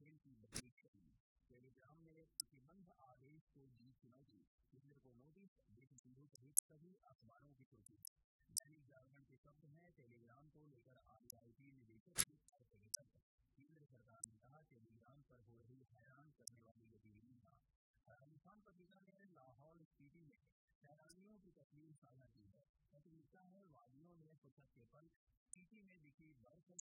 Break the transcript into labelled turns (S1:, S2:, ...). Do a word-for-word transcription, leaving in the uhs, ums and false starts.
S1: खेल की बदली शैली। टेलीग्राम ने प्रतिबंध आदेश को दी चुनौती। केंद्र को नोटिस। देश सिंधु सहित सभी अखबारों की सुर्खी। दैनिक जागरण के शब्द हैं, टेलीग्राम को लेकर आई आई टी निदेशक की तर्क। केंद्र सरकार ने कहा, टेलीग्राम पर हो रही हैरान करने वाली गतिविधियां। राजस्थान पत्रिका ने लाहौल स्पीति में सैलानियों की तस्वीर साझा की है। पत्र लिखता है, वादियों में फुर्सत के पल। स्पीति में दिखी बर्फ,